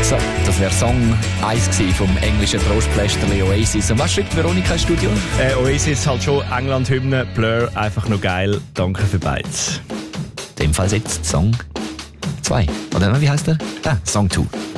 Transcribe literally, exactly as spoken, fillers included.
So, das wäre Song eins vom englischen Trostpflasterli Oasis. Und was schreibt Veronika im Studio? Äh, Oasis halt schon England-Hymne, Blur einfach nur geil. Danke für beides. In dem Fall jetzt Song zwei. Oder wie heißt der? Ah, Song zwei.